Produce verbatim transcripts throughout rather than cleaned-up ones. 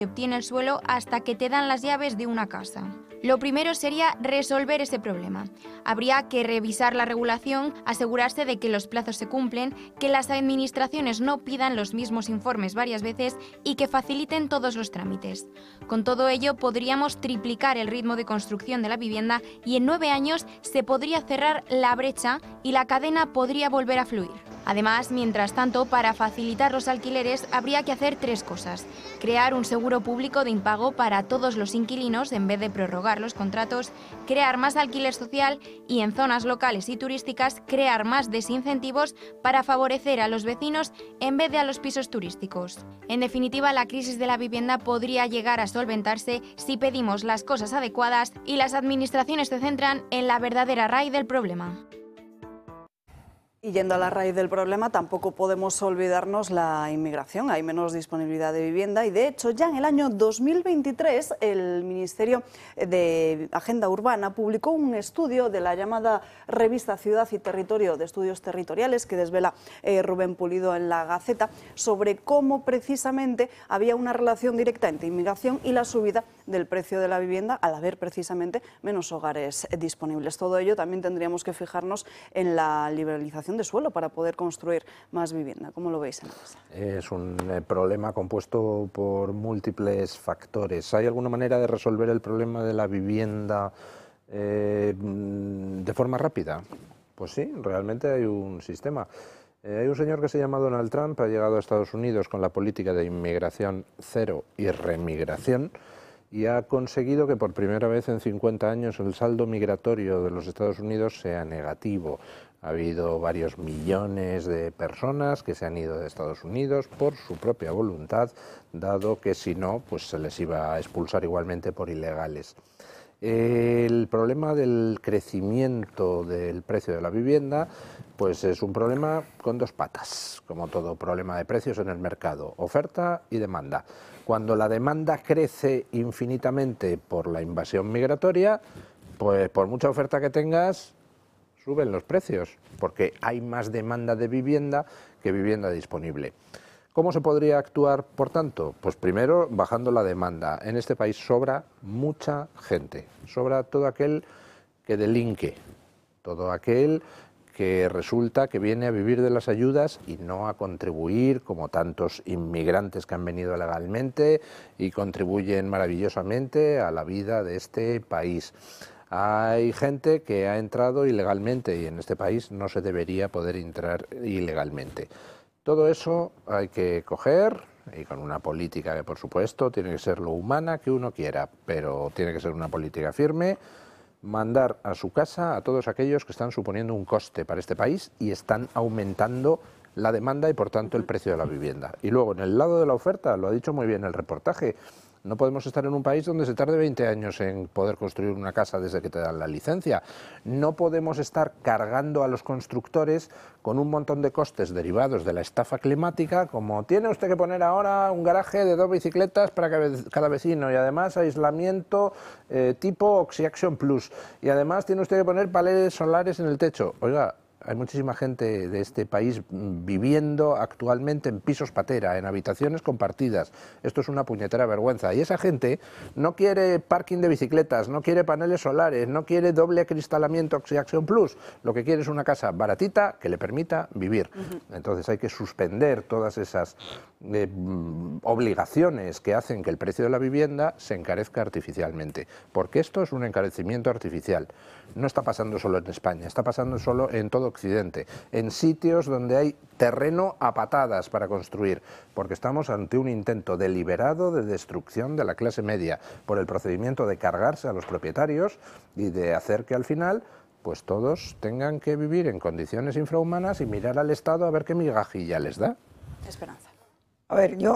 obtiene el suelo hasta que te dan las llaves de una casa. Lo primero sería resolver ese problema. Habría que revisar la regulación, asegurarse de que los plazos se cumplen, que las administraciones no pidan los mismos informes varias veces y que faciliten todos los trámites. Con todo ello, podríamos triplicar el ritmo de construcción de la vivienda y en nueve años se podría cerrar la brecha y la cadena podría volver a fluir. Además, mientras tanto, para facilitar los alquileres habría que hacer tres cosas. Crear un seguro público de impago para todos los inquilinos en vez de prorrogar los contratos, crear más alquiler social y en zonas locales y turísticas crear más desincentivos para favorecer a los vecinos en vez de a los pisos turísticos. En definitiva, la crisis de la vivienda podría llegar a solventarse si pedimos las cosas adecuadas y las administraciones se centran en la verdadera raíz del problema. Y yendo a la raíz del problema, tampoco podemos olvidarnos la inmigración. Hay menos disponibilidad de vivienda y, de hecho, ya en el año dos mil veintitrés el Ministerio de Agenda Urbana publicó un estudio de la llamada revista Ciudad y Territorio de Estudios Territoriales que desvela eh, Rubén Pulido en La Gaceta sobre cómo precisamente había una relación directa entre inmigración y la subida del precio de la vivienda al haber precisamente menos hogares disponibles. Todo ello también tendríamos que fijarnos en la liberalización de suelo para poder construir más vivienda. ¿Cómo lo veis en la mesa? Es un eh, problema compuesto por múltiples factores. ¿Hay alguna manera de resolver el problema de la vivienda eh, de forma rápida? Pues sí, realmente hay un sistema. Eh, hay un señor que se llama Donald Trump, ha llegado a Estados Unidos con la política de inmigración cero y remigración, y ha conseguido que por primera vez en cincuenta años el saldo migratorio de los Estados Unidos sea negativo. Ha habido varios millones de personas que se han ido de Estados Unidos por su propia voluntad, dado que si no, pues se les iba a expulsar igualmente por ilegales. El problema del crecimiento del precio de la vivienda, pues es un problema con dos patas, como todo problema de precios en el mercado, oferta y demanda. Cuando la demanda crece infinitamente por la invasión migratoria, pues por mucha oferta que tengas, suben los precios, porque hay más demanda de vivienda que vivienda disponible. ¿Cómo se podría actuar, por tanto? Pues primero, bajando la demanda. En este país sobra mucha gente, sobra todo aquel que delinque, todo aquel que resulta que viene a vivir de las ayudas y no a contribuir, como tantos inmigrantes que han venido legalmente y contribuyen maravillosamente a la vida de este país. Hay gente que ha entrado ilegalmente y en este país no se debería poder entrar ilegalmente. Todo eso hay que coger y con una política que, por supuesto, tiene que ser lo humana que uno quiera, pero tiene que ser una política firme, mandar a su casa a todos aquellos que están suponiendo un coste para este país y están aumentando la demanda y, por tanto, el precio de la vivienda. Y luego, en el lado de la oferta, lo ha dicho muy bien el reportaje, no podemos estar en un país donde se tarde veinte años en poder construir una casa desde que te dan la licencia. No podemos estar cargando a los constructores con un montón de costes derivados de la estafa climática, como tiene usted que poner ahora un garaje de dos bicicletas para cada vecino y además aislamiento eh, tipo Oxyaction Plus y además tiene usted que poner paneles solares en el techo. Oiga, hay muchísima gente de este país viviendo actualmente en pisos patera, en habitaciones compartidas. Esto es una puñetera vergüenza. Y esa gente no quiere parking de bicicletas, no quiere paneles solares, no quiere doble acristalamiento Oxyaction Plus. Lo que quiere es una casa baratita que le permita vivir. Uh-huh. Entonces hay que suspender todas esas eh, obligaciones que hacen que el precio de la vivienda se encarezca artificialmente. Porque esto es un encarecimiento artificial. No está pasando solo en España, está pasando solo en todo Occidente, en sitios donde hay terreno a patadas para construir, porque estamos ante un intento deliberado de destrucción de la clase media por el procedimiento de cargarse a los propietarios y de hacer que al final pues todos tengan que vivir en condiciones infrahumanas y mirar al Estado a ver qué migajilla les da. Esperanza. A ver, yo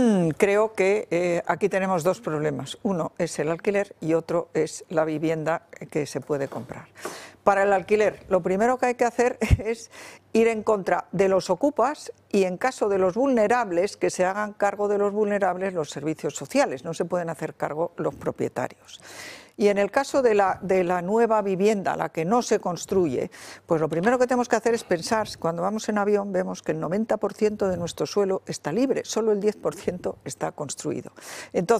creo que eh, aquí tenemos dos problemas. Uno es el alquiler y otro es la vivienda que se puede comprar. Para el alquiler, lo primero que hay que hacer es ir en contra de los ocupas y, en caso de los vulnerables, que se hagan cargo de los vulnerables los servicios sociales. No se pueden hacer cargo los propietarios. Y en el caso de la, de la nueva vivienda, la que no se construye, pues lo primero que tenemos que hacer es pensar, cuando vamos en avión vemos que el noventa por ciento de nuestro suelo está libre, solo el diez por ciento está construido. Entonces,